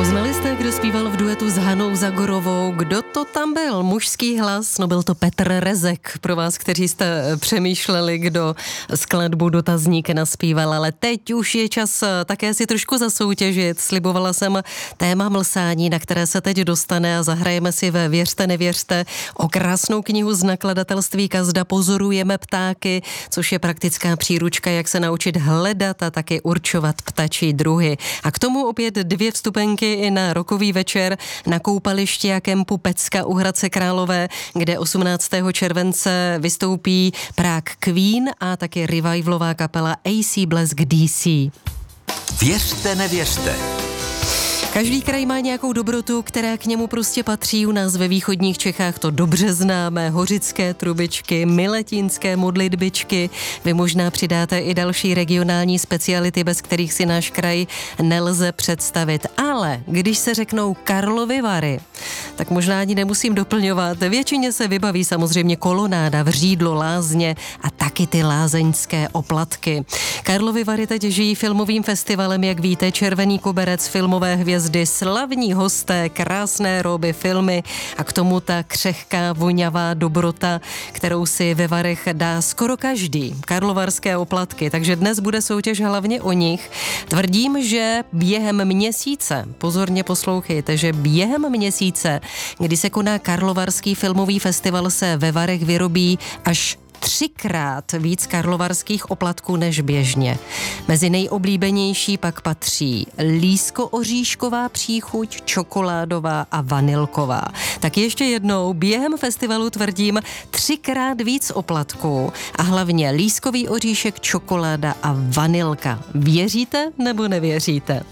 Poznali jste, kdo zpíval v duetu s Hanou Zagorovou? Kdo to tam byl? Mužský hlas? No byl to Petr Rezek. Pro vás, kteří jste přemýšleli, kdo skladbu Dotazník naspíval. Ale teď už je čas také si trošku zasoutěžit. Slibovala jsem téma mlsání, na které se teď dostane a zahrajeme si ve Věřte, nevěřte o krásnou knihu z nakladatelství Kazda Pozorujeme ptáky, což je praktická příručka, jak se naučit hledat a taky určovat ptačí druhy. A k tomu opět 2 vstupenky i na rokový večer na koupališti a kempu Pecka u Hradce Králové, kde 18. července vystoupí Prague Queen a taky revivalová kapela AC Blesk DC. Věřte, nevěřte. Každý kraj má nějakou dobrotu, která k němu prostě patří. U nás ve východních Čechách to dobře známe. Hořické trubičky, miletínské modlitbičky. Vy možná přidáte i další regionální speciality, bez kterých si náš kraj nelze představit. Ale když se řeknou Karlovy Vary, tak možná ani nemusím doplňovat. Většině se vybaví samozřejmě kolonáda, vřídlo, lázně a taky ty lázeňské oplatky. Karlovy Vary teď žijí filmovým festivalem, jak víte, Červený koberec, filmové hvězdy, slavní hosté, krásné roby, filmy a k tomu ta křehká, vonavá dobrota, kterou si ve Varech dá skoro každý. Karlovarské oplatky, takže dnes bude soutěž hlavně o nich. Tvrdím, že během měsíce, pozorně poslouchejte, že během měsíce, kdy se koná Karlovarský filmový festival, se ve Varech vyrobí až 3krát víc karlovarských oplatků než běžně. Mezi nejoblíbenější pak patří lísko-oříšková příchuť, čokoládová a vanilková. Tak ještě jednou, během festivalu tvrdím 3krát víc oplatků a hlavně lískový oříšek, čokoláda a vanilka. Věříte nebo nevěříte?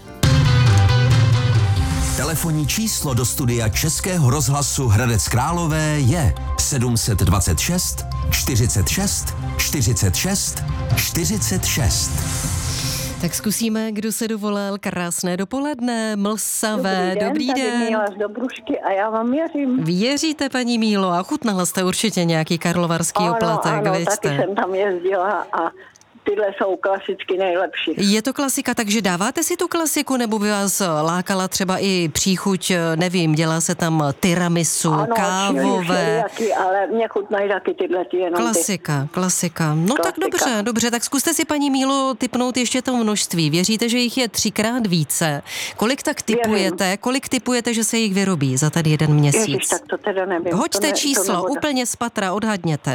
Telefonní číslo do studia Českého rozhlasu Hradec Králové je 726 46 46 46. Tak zkusíme, kdo se dovolal. Krásné dopoledne, mlsavé, dobrý den. Tady Míla z Dobrušky a já vám věřím. Věříte, paní Mílo, a chutnala jste určitě nějaký karlovarský oplatek, ano, viďte? taky jsem tam jezdila a tyhle jsou klasicky nejlepší. Je to klasika, takže dáváte si tu klasiku, nebo by vás lákala třeba i příchuť, nevím, dělá se tam tiramisu, kávové? Ano, ale mě chutnají taky tyhle jenom Klasika. No tak dobře, tak zkuste si, paní Mílo, tipnout ještě to množství. Věříte, že jich je 3krát více? Kolik tipujete, že se jich vyrobí za tady jeden měsíc? Ježiš, tak to teda nevím. Hoďte číslo, úplně z patra, odhadněte.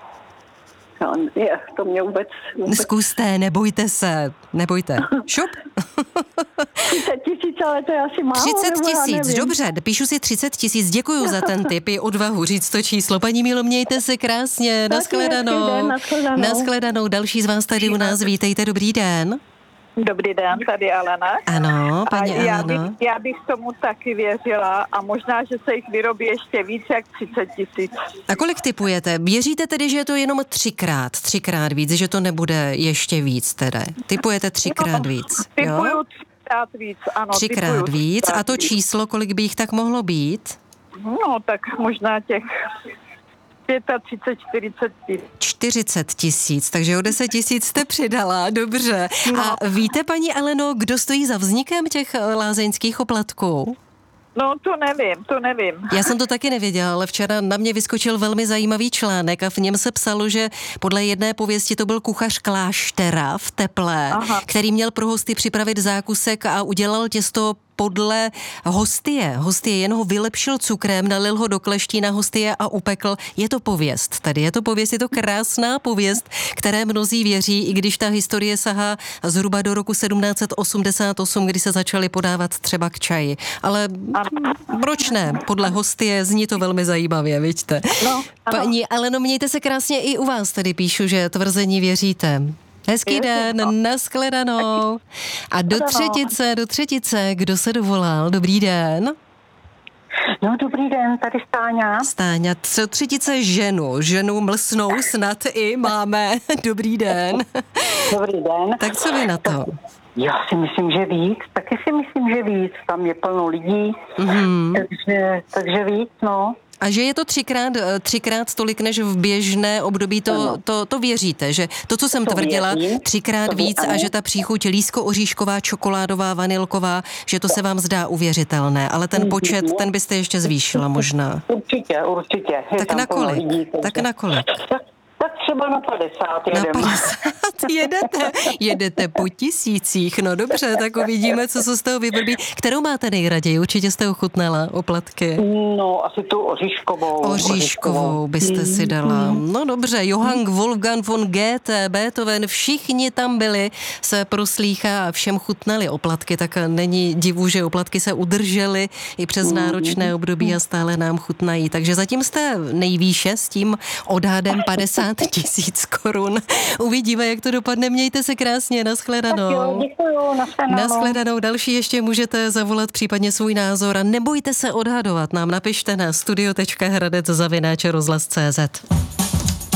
To mě vůbec... Zkuste, nebojte se. Šup. 30 000, ale to je asi málo. 30 000, dobře, píšu si 30 000, děkuju za ten tip i odvahu říct to číslo. Paní Mílo, mějte se krásně, nashledanou. Další z vás tady u nás, vítejte, dobrý den. Dobrý den, tady Alena. Ano, paní Alena. Já bych tomu taky věřila a možná, že se jich vyrobí ještě víc jak 30 000. A kolik tipujete? Věříte tedy, že je to jenom 3krát víc, že to nebude ještě víc tedy? Tipujete 3krát víc, jo? Tipuju 3krát víc, ano. 3krát víc. A to číslo, kolik by jich tak mohlo být? No, tak možná těch 35, 40 000. 40 000, takže o 10 000 jste přidala, dobře. No. A víte, paní Aleno, kdo stojí za vznikem těch lázeňských oplatků? No, to nevím. Já jsem to taky nevěděla, ale včera na mě vyskočil velmi zajímavý článek a v něm se psalo, že podle jedné pověsti to byl kuchař kláštera v Teplé, který měl pro hosty připravit zákusek a udělal těsto podle hostie. Hostie jen ho vylepšil cukrem, nalil ho do kleští na hostie a upekl. Je to pověst. Je to krásná pověst, které mnozí věří, i když ta historie sahá zhruba do roku 1788, kdy se začaly podávat třeba k čaji. Ale proč ne? Podle hostie zní to velmi zajímavě, vidíte? No, paní Aleno, mějte se krásně i u vás, tady píšu, že tvrzení věříte. Hezký den, nashledanou. A do třetice, kdo se dovolal? Dobrý den. No, dobrý den, tady Stáňa, co třetice ženu mlsnou snad i máme. Dobrý den. Dobrý den. Tak co vy na to? Já si myslím, že víc, taky si myslím, že víc. Tam je plno lidí, takže víc, no. A že je to třikrát tolik než v běžné období, to věříte, že to, co jsem tvrdila, věřím. třikrát víc a že ta příchuť lísko-oříšková, čokoládová, vanilková, že to se vám zdá uvěřitelné, ale ten počet, ten byste ještě zvýšila možná. Určitě. Tak na kolik? Tak třeba na 50 jedeme. Na 50 jedete po tisících, no dobře, tak uvidíme, co se z toho vyvrbí. Kterou máte nejraději? Určitě jste ochutnala oplatky. No, asi tu oříškovou. Oříškovou byste si dala. No dobře, Johann Wolfgang von Goethe, Beethoven, všichni tam byli, se proslýchá a všem chutnali oplatky, tak není divu, že oplatky se udržely i přes náročné období a stále nám chutnají. Takže zatím jste nejvýše s tím odhadem 50 000 korun. Uvidíme, jak to dopadne. Mějte se krásně, nashledanou. Tak jo, děkuju, Nashledanou. Další ještě můžete zavolat případně svůj názor a nebojte se odhadovat. Nám napište na studio.hradec@rozhlas.cz.